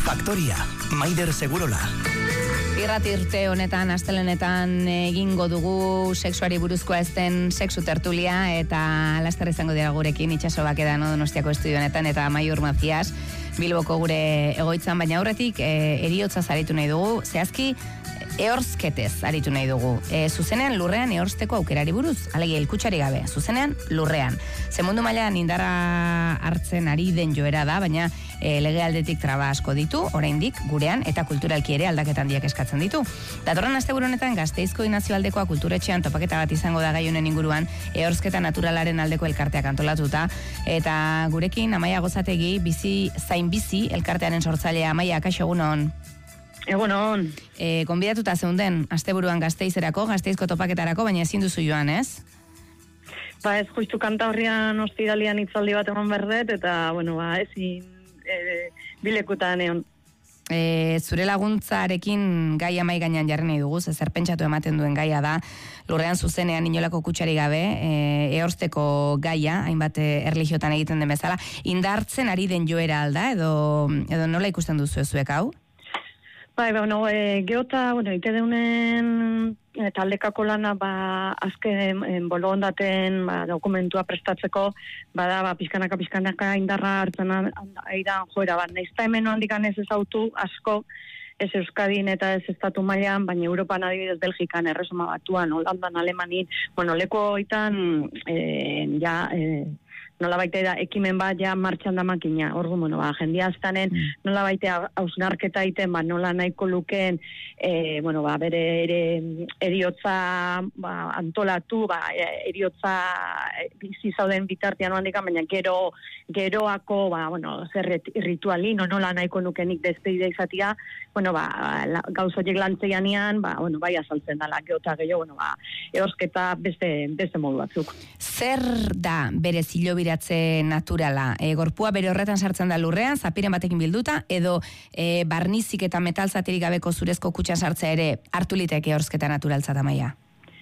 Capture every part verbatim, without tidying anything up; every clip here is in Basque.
Faktoria, Maider Segurola. Irratirte honetan, astelenetan egingo dugu sexuari buruzkoa ez den sexu tertulia, eta laster izango dira gurekin itxaso bakedan Donostiako estudio honetan, eta Maiur Macias Bilboko gure egoitzan, baina aurretik e, eriotza zaritu nahi dugu, zehazki ehorzketez aritu nahi dugu. E, zuzenean lurrean ehorzteko aukerari buruz, alegia ilkutsari gabe, zuzenean lurrean. Ze mundu mailan indarra hartzen ari den joera da, baina e, lege aldetik traba asko ditu, oraindik gurean eta kulturalki ere aldaketan handiak eskatzen ditu. Datorren asteburu honetan Gasteizko Nazioaldeko Kulturetxean topaketa bat izango da gai honen inguruan, ehorzketa naturalaren aldeko elkarteak antolatuta, eta gurekin Amaia Gozategi, bizi zain bizi elkartearen sortzailea. Amaia, kaixo, egunon. Egunon. E, konbidatuta zeunden asteburuan Gasteizerako, Gasteizko topaketarako, baina ezin duzu joan, ez? Ba ez, justu Kantabrian ostiralian hitzaldi bat eman berdet, eta, bueno, ba, ezin e, bilekutan egon. E, zure laguntzarekin gai amai gainean jarri nahi dugu, zer pentsatu ematen duen gaia da, lurrean zuzenean inolako kutsari gabe, e, ehorzteko gaia, hainbat erlijiotan egiten den bezala, indartzen ari den joera alda, edo, edo nola ikusten duzu zuek hau? Bai, bueno, e, geota, bueno, ite deunen e, taldekako lana, ba, azken e, bolo ondaten ba, dokumentua prestatzeko, bada, ba, pizkanaka, pizkanaka indarra hartzen aidan joera, ba, naizta hemen handikan ez ezautu asko, ez Euskadin eta ez estatu mailan, baina Europan adibidez Belgikan, Erresuma Batuan, Holandan, Alemanin, bueno, leko oitan, e, ja, e, nola baite da, ekimen bat ja martxan da makina, orgu, bueno, ba, jendia aztanen, nola baite hausnarketa iten, ba, nola nahiko lukeen, e, bueno, ba, bere ere eriotza ba, antolatu, ba, eriotza bizi zauden bitartean handikan, baina gero, geroako, ba, bueno, zer ritualin, nola nahiko nukenik despedida izatia, bueno, ba, gauz horiek lantzeianean, ba, bueno, bai azaltzen dala, geota gehiago, bueno, ba, ehorzketa beste, beste modu batzuk. Zer da bere zilobiratze naturala? E, gorpua bere horretan sartzen da lurrean, zapiren batekin bilduta, edo e, barnizik eta metal zatirik gabeko zurezko kutxan sartzea ere hartu liteke ehorzketa naturaltzat, Amaia?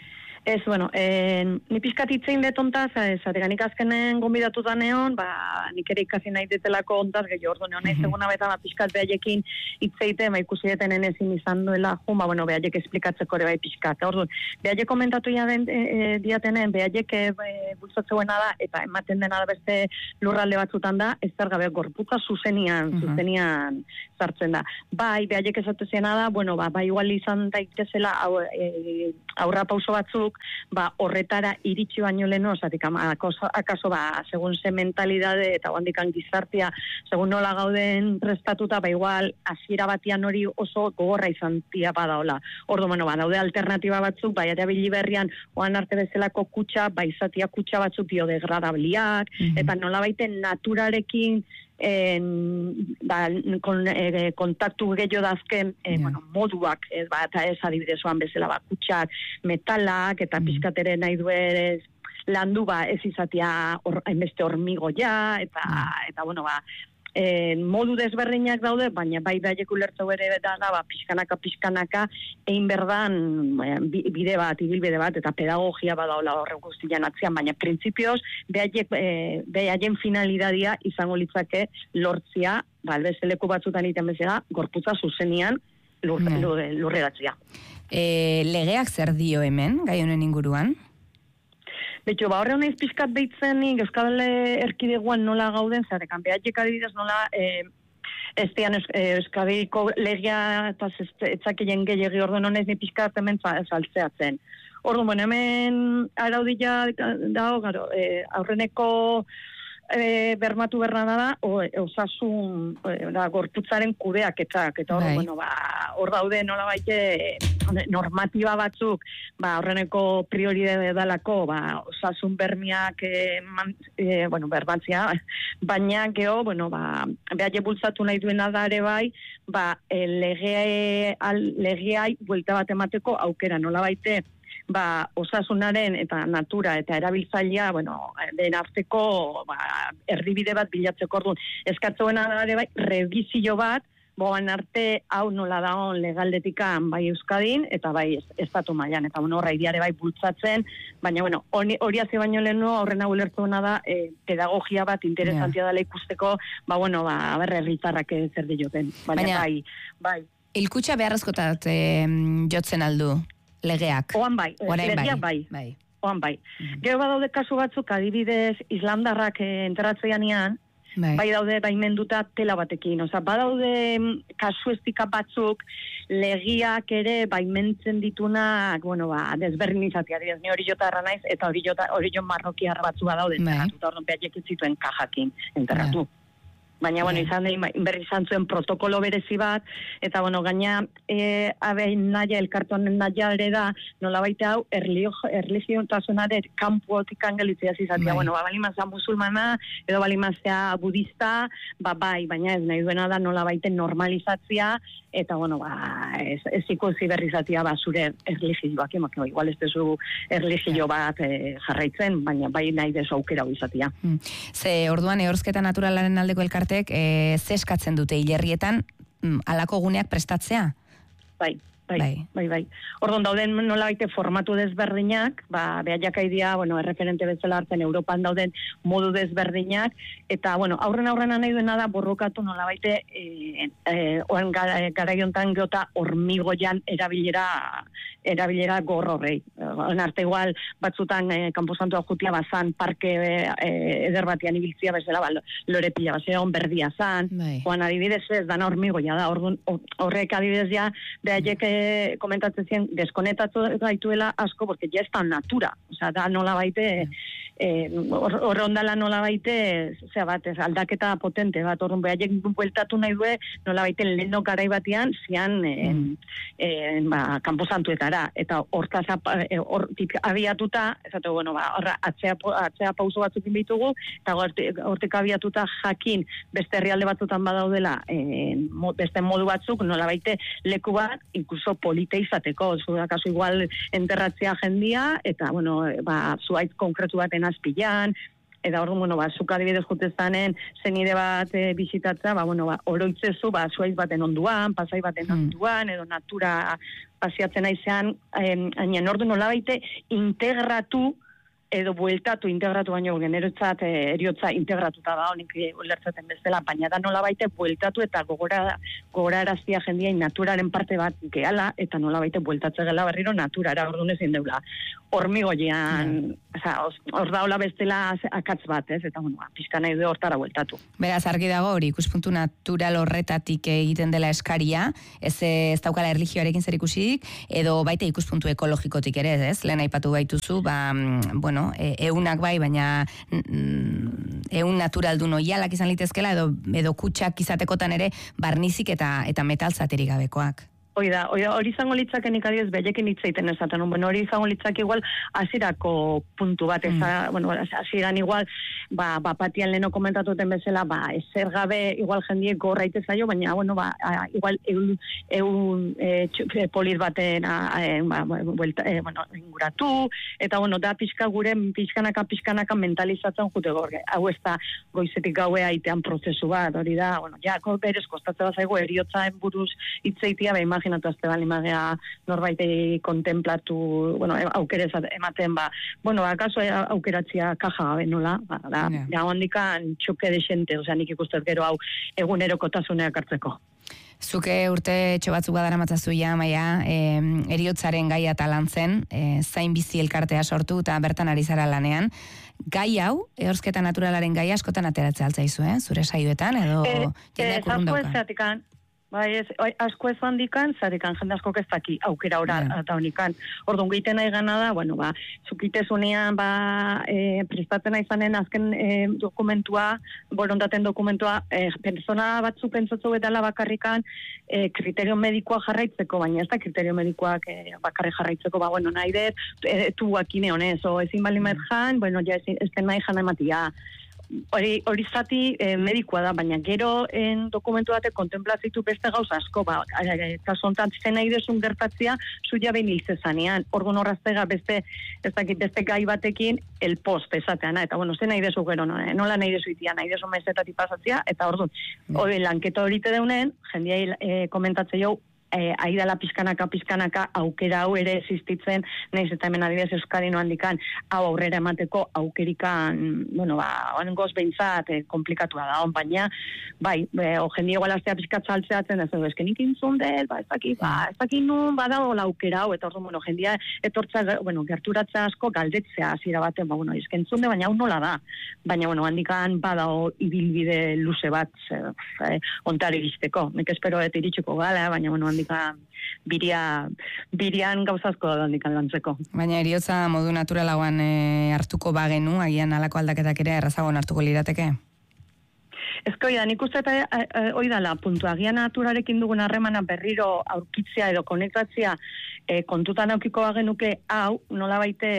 Ez, bueno, eh, ni pizkat hitzein detonta, zateganik azkenen gonbidatu da neon, ba, nik ere ikasi nahi detelako ontaz, gehiago ordu neon nahi zeguna beta, ba, pizkat behaiekin hitzeite, ba, ikusi detenen ezin izan duela, jun, ba, bueno, behaiek esplikatzeko ere bai pizkat. Ordu, behaiek komentatu ja den, e, diatenen, behaiek e, bultzatzeuen da, eta ematen dena da beste lurralde batzutan da, ez zer gabe gorputza zuzenian, uh-huh. zuzenian sartzen da. Bai, behaiek esatezena da, bueno, ba, bai igual izan daitezela au, e, aurra pauso batzuk, ba, horretara iritsi baino leno, osatik, akaso, akaso ba, segun ze mentalidade eta handikan gizartea, segun nola gauden prestatuta, ba, igual, hasiera batian hori oso gogorra izan tia badaola. Ordu, bueno, ba, daude alternatiba batzuk, bai, erabili berrian, oan arte bezalako kutxa, bai, izatia kutxa batzuk biodegradabliak, mm-hmm. eta nola baiten naturarekin, En, ba, kon, e, kontaktu gehiago dazken e, yeah. bueno, moduak, ez, ba, eta ez adibidezuan bezala ba, kutsak, metalak, eta mm. pizkatere nahi duerez landu, ba, ez izatea or, hainbeste hormigoia, eta, mm. eta bueno, ba, e, modu desberdinak daude, baina bai behaiek ulertzeu ere da, ba, pizkanaka, pizkanaka, egin berdan bide bat, ibilbide bat, eta pedagogia badaola horre guztian atzian, baina printzipioz, behaiek, e, behaien finalidadia izango litzake lortzia, ba, albeste leku batzutan iten bezala, gorputza zuzenian lur, mm. lur, lurreratzia. E, legeak zer dio hemen, gai honen inguruan? Betxo, ba, horre honaiz pizkat behitzen Euskal Erkideguan nola gauden, zatekan, behaiek adibidez nola, e, ez dian Euskadiko legia eta etzakien gehiagi orduan honaiz ni pizkat hemen saltzeatzen. Orduan, bueno, hemen araudila dago, garo, e, aurreneko E, bermatu berna da, o, osasun e, da, gorputzaren kudeak etzak, eta hor, bueno, ba, hor daude nola baite normatiba batzuk, ba, horreneko prioridade dalako, ba, osasun bermiak e, man, e, bueno, berbatzia, baina geho, bueno, ba, behaie bultzatu nahi duena da ere bai, ba, e, legea, al, legeai buelta bat emateko aukera nola baite, ba, osasunaren eta natura eta erabiltzailea, bueno, den arteko ba, erdibide bat bilatzeko orduan. Eskatzuena da ere bai, revizio bat, boan arte hau nola dagoen legaldetikan bai Euskadin, eta bai estatu mailan, eta bueno, horra iriare bai bultzatzen, baina bueno, hori hazi baino lehenu, aurrena ulertuena da, e, pedagogia bat interesantia yeah. dela ikusteko, ba bueno, ba, berre herritarrak zer dioten, baina, baina bai, bai. Hilkutxa beharrezkotat eh, jotzen aldu, legeak? Oan bai, legeak bai. bai. Oan bai. Mm-hmm. Gero badaude kasu batzuk, adibidez, islandarrak eh, enterratzeanean, bai. bai daude baimenduta tela batekin. Osa, badaude kasuestika batzuk legiak ere baimentzen ditunak, bueno, ba, desberdin izatea, dira, ni hori jota erra naiz, eta hori jota, hori jo marroki harrabatzu badaude enterratu, eta hori behaiek zituen kajakin enterratu. Bai. Baina, bueno, izan berri izan zuen protokolo berezi bat, eta, bueno, gaina, e, abein naia, elkartuanen naia ere da, nola baite hau, erligiontasunare kampuotik angelitzea zizatia. Bueno, ba, balimazea musulmana, edo balimazea budista, ba, bai, baina ez nahi duena da nola baite normalizatzia, eta, bueno, ba, ez, ez ikusi berri izatia, ba, zure erligioak, emake, ba, igual ez dezu erligio bat e, jarraitzen, baina bai nahi dezu aukera hau izatia. Hmm. Ze, orduan, ehorzketa naturalaren aldeko elkartu E, ze eskatzen dute hilerrietan halako guneak prestatzea? Bai, bai, bai, bai, bai. Orduan dauden nola baite formatu desberdinak, ba, behaiak aidia, bueno, erreferente bezala hartzen Europan dauden modu desberdinak, eta, bueno, aurren aurrena nahi duena da borrokatu nola baite e, e, oan garaiontan geota hormigoian erabilera erabilera gorrorrei. En arte igual batzutan eh, kanposantua jutia bazan parke eh, eder batian ibiltzia bezala ba, lore pila bazera on berdia zan, oan adibidez ez dana hormigoia da, orduan horrek adibidez ja behaiek eh, komentatzen ziren deskonetatu gaituela asko, porque ja ez da natura, osea da nola baite horre eh, ondala nola baite zera bat, ez, aldaketa potente bat, orduan behaiek bueltatu nahi due nola baite leheno garai batian zian eh, mm. eh, ba, kanposantuetara, eta hortaz hortik abiatuta, esatu, bueno, ba, horra, atzea, atzea pauso batzukin bitugu, eta hortik abiatuta jakin beste herrialde batzutan badaudela e, beste modu batzuk, nola baite leku bat, inkluso polite izateko, zu da kasu igual enterratzea jendia, eta, bueno, ba, zuaitz konkretu baten azpilan, eta hor, bueno, ba, zuk adibidez jutezanen zenide bat e, bizitatza, ba, bueno, ba, oroitzezu, ba, zuaiz baten onduan, pasai baten hmm. onduan, edo natura pasiatzen aizean, hainen ordu nola baite integratu, edo bueltatu integratu baino generotzat eh, eriotza integratuta da honik ulertzaten bezala, baina da nola baite bueltatu eta gogora gogorarazia jendia naturaren parte bat gehala, eta nola baite bueltatze gela berriro naturara, orduan ezin deula hormigoian, yeah. hor daula bestela akatz bat, ez? Eta bueno, pizka nahi du hortara bueltatu. Beraz, argi dago hori, ikuspuntu natural horretatik egiten dela eskaria, ez, ez daukala erlijioarekin zer ikusik, edo baita ikuspuntu ekologikotik ere, ez? Lehen aipatu gaituzu, ba, bueno, e, eunak bai, baina mm, eun naturaldun oialak izan litezkela, edo, edo kutsak izatekotan ere barnizik eta, eta metal zaterik gabekoak. Hoi da, hori izango litzaken ikadiez behekin hitzaiten esaten, bueno, hori izango litzak igual hasierako puntu bat, mm. eza, bueno, hasieran igual, ba, ba patian leheno komentatuten bezala, ba, ezer gabe igual jendiek gorra itezaio, baina, bueno, ba, a, igual eun, eun e, polit baten, a, e, ba, buelta, e, bueno, inguratu, eta, bueno, da pixka gure, pixkanaka, pixkanaka mentalizatzen jute gorge, hau ez da goizetik gaue aitean prozesu bat, hori da, bueno, ja, berez kostatze bat zaigu, eriotzaen buruz hitzeitia, ba, imaginatu azte bali magea norbaitei kontemplatu, bueno, aukerez ematen, ba, bueno, akaso aukeratzia kaja gabe nola, ba, da, yeah. ja handikan txuke de xente, osea, nik ikustez gero hau egunerokotasuneak hartzeko. Zuke urte etxo batzuk badara matzazu ja, maia, e, eriotzaren gaia talantzen, e, zain bizi elkartea sortu eta bertan ari zara lanean. Gai hau, ehorzketa naturalaren gaia askotan ateratzea altzaizu, eh? Zure saioetan, edo e, jendeak urrun daukan. Bai, ez, asko ez handikan, zarikan jende asko ez daki aukera ora yeah. eta honikan. Orduan gehiten nahi gana da, bueno, ba, zukitezunean, ba, e, prestatzen aizanen azken e, dokumentua, borondaten dokumentua, e, persona batzu pentsatzu betala bakarrikan e, kriterio medikoa jarraitzeko, baina ez da kriterio medikoak e, bakarri jarraitzeko, ba, bueno, nahi dut, e, tu akine honez, o ezin balimet jan, bueno, ja ez, ez den nahi jan ematia. hori hori zati eh, medikoa da, baina gero en dokumentu batek kontemplazitu beste gauza asko, ba, kasu honetan zen nahi desun gertatzea, zu jabe nilzezanean, orduan horraztega beste, ez dakit, beste gai batekin, el post esateana, eta bueno, zen nahi desu gero, nola nahi desu itia, nahi desu mezetatik pasatzea, eta orduan, hori lanketa horite deunen, jendia eh, komentatze jau, Eh, aidala pizkanaka, pizkanaka, aukera hau ere existitzen, nahiz eta hemen adibidez Euskadi no handikan, hau aurrera emateko aukerikan, bueno, ba, oan goz behintzat, eh, komplikatua da, on, baina, bai, eh, o jendio galaztea pizkat saltzeatzen, ez edo, eskenik intzun del, ba, ez dakit, ba, ez dakit nun, badago la aukera hau, eta orduan, bueno, jendia etortza, bueno, gerturatza asko galdetzea hasiera baten, ba, bueno, eskentzun de, baina hau nola da, baina, bueno, handikan badago ibilbide luze bat, eh, ontari iristeko, nik espero et iritsiko gala, baina, bueno, handikan biria, birian gauzazko handikan lantzeko. Baina eriotza modu naturalagoan e, hartuko bagenu, agian alako aldaketak ere errazagoan hartuko lirateke? Ezko, da, nik uste eta e, oidala, puntu, agian naturarekin dugun harremana berriro aurkitzea edo konektatzea e, kontutan aukiko bagenuke, hau, nola baite,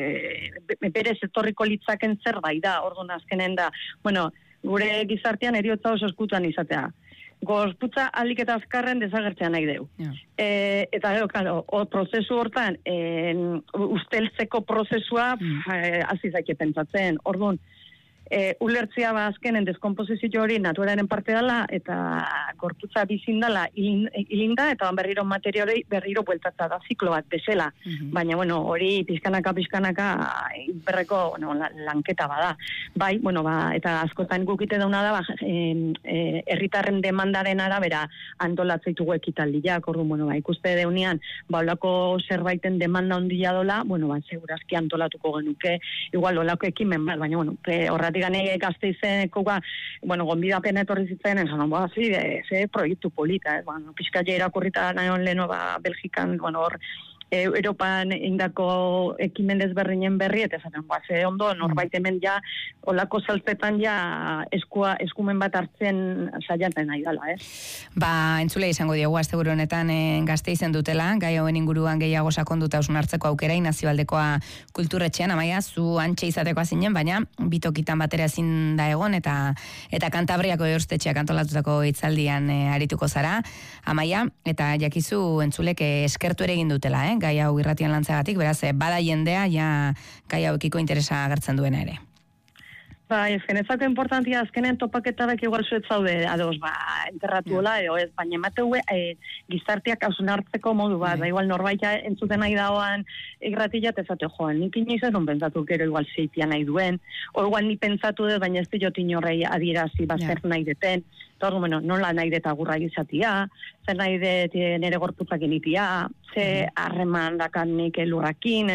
e, berez etorriko litzaken zerbait da, orduan azkenen da, bueno, gure gizartean eriotza oso eskutuan izatea. Gorputza alik eta azkarren desagertzea nahi deu. Yeah. E, eta gero, claro, o prozesu hortan, e, usteltzeko prozesua, mm. e, azizaike pentsatzen, orduan, e, ulertzea ba azkenen deskomposizio hori naturaren parte dela, eta gorputza bizindala hilinda, eta berriro materialei berriro bueltatza da ziklo bat bezala. Mm-hmm. Baina, bueno, hori pizkanaka, pizkanaka, berreko, bueno, lanketa bada. Bai, bueno, ba, eta askotan gukite dauna da, ba, herritarren e, demandaren arabera antolatzitugu ekitaldiak, orduan, bueno, ba, ikuste deunean, ba, olako zerbaiten demanda ondila dola, bueno, ba, segurazki antolatuko genuke, igual, olako ekimen bat, baina, bueno, horretik gane Gasteizeneko, ba, bueno, gonbidapen etorri zitzen, esan, ba, zi, ze proiektu polita, eh, bueno, pizkaia irakurrita nahion leheno, ba, Belgikan, bueno, hor, Europan indako ekimen desberdinen berri, eta esaten, ba, ze ondo, norbait hemen ja, olako saltetan ja eskua, eskumen bat hartzen saiatzen nahi dela, eh? Ba, entzule izango diogu, asteburu honetan eh, Gasteizen dutela, gai hauen inguruan gehiago sakonduta hausnartzeko aukera, nazioaldekoa kulturretxean, Amaia, zu antxe izateko zinen, baina bitokitan batera ezin da egon, eta eta Kantabriako eustetxeak antolatutako hitzaldian eh, arituko zara, Amaia, eta jakizu entzulek eh, eskertu ere egin dutela, eh? Gai hau irratian lantzagatik, beraz, bada jendea, ja gai hauekiko interesa agertzen duena ere. Ba, ezken ezako importantia, azkenen topaketabek igual zuet zaude, ados, ba, enterratuola, edo ez, baina emateue e, gizartiak hausun hartzeko modu bat, ba, igual norbaita entzuten nahi dagoan irratilat ezate, joan, nik inoiz ez duen pentsatu gero igual zeitia nahi duen, o igual ni pentsatu dut, baina ez diot inorrei adierazi bazer yeah. nahi deten, eta ordu, bueno, nola nahi deta gurra gizatia, zer nahi det nere gorputzak initia, ze harreman dakan nik elurrakin,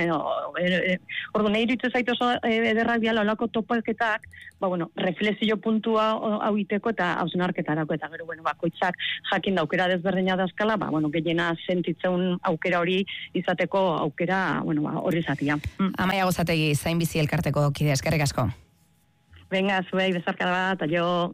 ordu, nahi iruditzen zaitu oso ederrak diala olako topaketak, ba, bueno, reflexio puntua hau iteko eta hausnarketarako, eta gero, bueno, bakoitzak jakin da aukera desberdina dazkala, ba, bueno, gehiena sentitzen aukera hori izateko aukera, bueno, ba, hori izatia. Mm. Amaia Gozategi, zain bizi elkarteko kide, eskerrik asko. Venga, zuei, bezarkada bat, aio.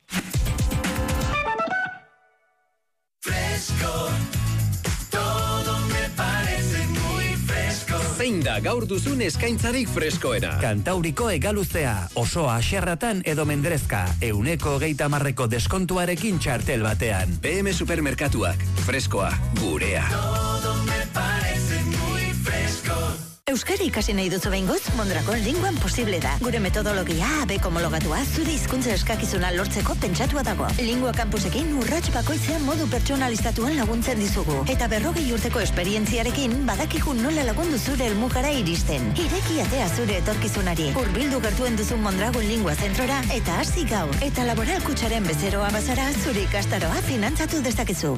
Fresco, todo me parece muy fresco. Zein da gaur duzun eskaintzarik freskoena? Kantauriko hegaluzea, osoa xerratan edo mendrezka, euneko hogeita marreko deskontuarekin txartel batean. P M Supermerkatuak, freskoa, gurea. Todo me parece muy fresco. Euskara ikasi nahi duzu behingoz, Mondrakon linguan posible da. Gure metodologia A B homologatua zure hizkuntza eskakizuna lortzeko pentsatua dago. Lingua kampusekin urrats bakoitzean modu pertsonalizatuan laguntzen dizugu. Eta berrogei urteko esperientziarekin badakigu nola lagundu zure helmugara iristen. Ireki atea zure etorkizunari. Hurbildu gertuen duzun Mondragon Lingua Zentrora eta hasi gaur. Eta laboral kutxaren bezeroa bazara zure ikastaroa finantzatu dezakezu.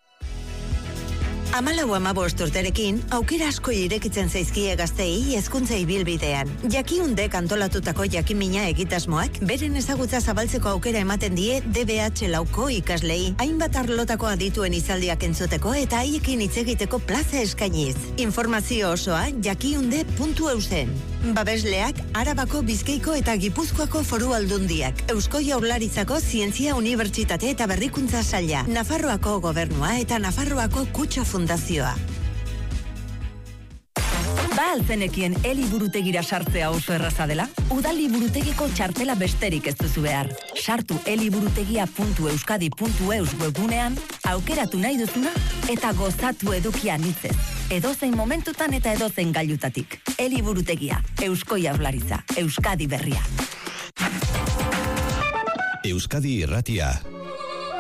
Amalau amabost urterekin, aukera asko irekitzen zaizkie gaztei hezkuntza ibilbidean. Jakiundek antolatutako jakimina egitasmoak, beren ezagutza zabaltzeko aukera ematen die D B H lauko ikaslei, hainbat arlotako adituen izaldiak entzuteko eta haiekin hitz egiteko plaza eskainiz. Informazio osoa jakiunde puntu eusen. Babesleak, Arabako, Bizkaiko eta Gipuzkoako foru aldundiak, Eusko Jaurlaritzako Zientzia Unibertsitate eta Berrikuntza Saila, Nafarroako Gobernua eta Nafarroako Kutxa Fundazioa. alzenekien eliburutegira sartzea oso erraza dela? Udal liburutegiko txartela besterik ez duzu behar. Sartu eliburutegia puntu euskadi puntu eus webgunean, aukeratu nahi duzuna, eta gozatu edukia nitzez. Edozein momentutan eta edozein gailutatik. Eliburutegia, Eusko Jaurlaritza, Euskadi berria. Euskadi irratia.